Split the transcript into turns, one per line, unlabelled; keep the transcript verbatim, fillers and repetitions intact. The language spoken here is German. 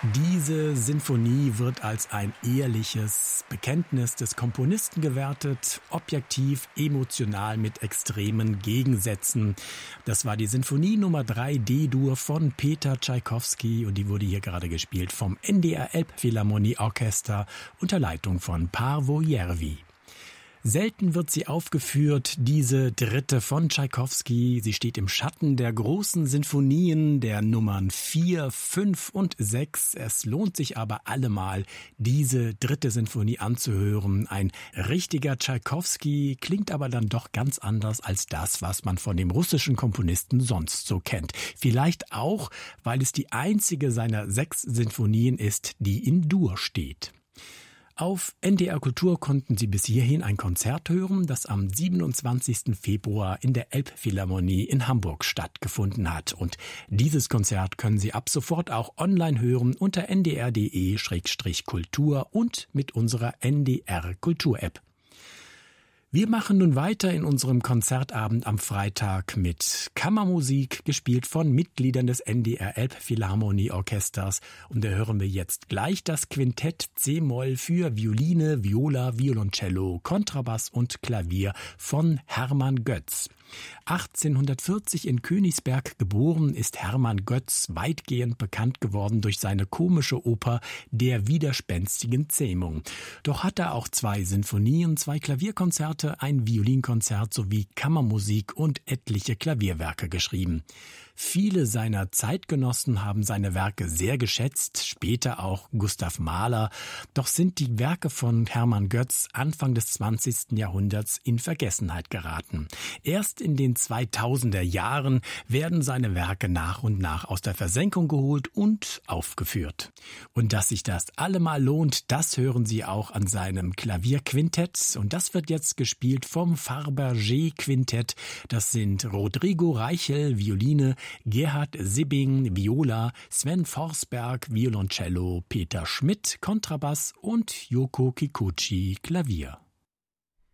Diese Sinfonie wird als ein ehrliches Bekenntnis des Komponisten gewertet, objektiv, emotional mit extremen Gegensätzen. Das war die Sinfonie Nummer drei D-Dur von Peter Tschaikowski und die wurde hier gerade gespielt vom N D R Elbphilharmonie Orchester unter Leitung von Paavo Järvi. Selten wird sie aufgeführt, diese dritte von Tschaikowski. Sie steht im Schatten der großen Sinfonien der Nummern vier, fünf und sechs. Es lohnt sich aber allemal, diese dritte Sinfonie anzuhören. Ein richtiger Tschaikowski klingt aber dann doch ganz anders als das, was man von dem russischen Komponisten sonst so kennt. Vielleicht auch, weil es die einzige seiner sechs Sinfonien ist, die in Dur steht. Auf N D R Kultur konnten Sie bis hierhin ein Konzert hören, das am siebenundzwanzigsten Februar in der Elbphilharmonie in Hamburg stattgefunden hat. Und dieses Konzert können Sie ab sofort auch online hören unter n d r punkt d e slash kultur und mit unserer N D R Kultur App. Wir machen nun weiter in unserem Konzertabend am Freitag mit Kammermusik, gespielt von Mitgliedern des N D R Elbphilharmonie Orchesters. Und da hören wir jetzt gleich das Quintett C-Moll für Violine, Viola, Violoncello, Kontrabass und Klavier von Hermann Götz. achtzehnhundertvierzig in Königsberg geboren, ist Hermann Götz weitgehend bekannt geworden durch seine komische Oper Der widerspenstigen Zähmung. Doch hat er auch zwei Sinfonien, zwei Klavierkonzerte, ein Violinkonzert sowie Kammermusik und etliche Klavierwerke geschrieben. Viele seiner Zeitgenossen haben seine Werke sehr geschätzt, später auch Gustav Mahler. Doch sind die Werke von Hermann Götz Anfang des zwanzigsten Jahrhunderts in Vergessenheit geraten. Erst in den zweitausender Jahren werden seine Werke nach und nach aus der Versenkung geholt und aufgeführt. Und dass sich das allemal lohnt, das hören Sie auch an seinem Klavierquintett. Und das wird jetzt gespielt vom Fabergé-Quintett. Das sind Rodrigo Reichel, Violine, Gerhard Sibbing, Viola, Sven Forsberg, Violoncello, Peter Schmidt, Kontrabass und Yoko Kikuchi, Klavier.